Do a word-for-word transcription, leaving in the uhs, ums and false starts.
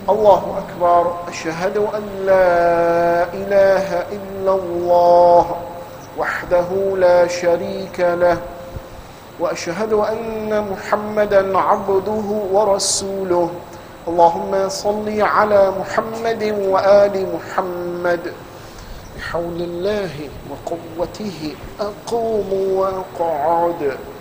الله أكبر. أشهد أن لا إله إلا الله وحده لا شريك له، وأشهد أن محمدا عبده ورسوله. اللهم صل على محمد وآل محمد. بحول الله وقوته أقوم وأقعد.